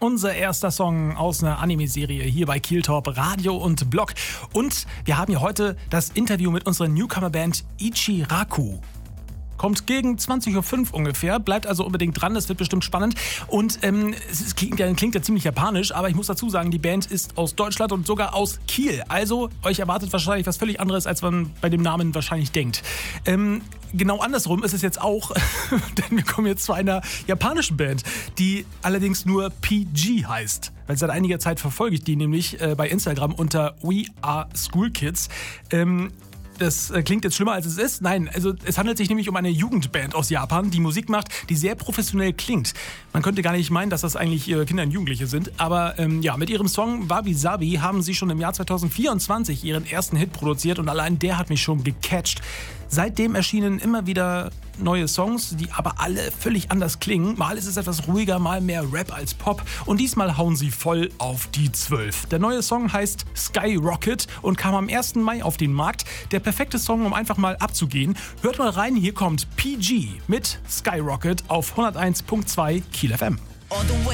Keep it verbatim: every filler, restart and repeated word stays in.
unser erster Song aus einer Anime-Serie hier bei Kieltorp Radio und Blog. Und wir haben hier heute das Interview mit unserer Newcomer-Band Ichiraku. Kommt gegen zwanzig Uhr fünf ungefähr, bleibt also unbedingt dran, das wird bestimmt spannend. Und ähm, es klingt ja, klingt ja ziemlich japanisch, aber ich muss dazu sagen, die Band ist aus Deutschland und sogar aus Kiel. Also euch erwartet wahrscheinlich was völlig anderes, als man bei dem Namen wahrscheinlich denkt. Ähm, genau andersrum ist es jetzt auch, denn wir kommen jetzt zu einer japanischen Band, die allerdings nur P G heißt. Weil seit einiger Zeit verfolge ich die nämlich äh, bei Instagram unter We Are School Kids. Ähm, Das klingt jetzt schlimmer, als es ist. Nein, also es handelt sich nämlich um eine Jugendband aus Japan, die Musik macht, die sehr professionell klingt. Man könnte gar nicht meinen, dass das eigentlich Kinder und Jugendliche sind. Aber ähm, ja, mit ihrem Song Wabi Sabi haben sie schon im Jahr zwanzig vierundzwanzig ihren ersten Hit produziert und allein der hat mich schon gecatcht. Seitdem erschienen immer wieder neue Songs, die aber alle völlig anders klingen. Mal ist es etwas ruhiger, mal mehr Rap als Pop und diesmal hauen sie voll auf die zwölf. Der neue Song heißt Skyrocket und kam am ersten Mai auf den Markt. Der perfekte Song, um einfach mal abzugehen. Hört mal rein, hier kommt P G mit Skyrocket auf hunderteins Komma zwei Kiel F M.